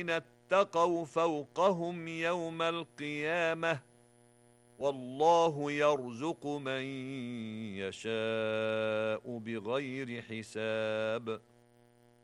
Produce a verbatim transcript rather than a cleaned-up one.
اتقوا فوقهم يوم القيامة والله يرزق من يشاء بغير حساب.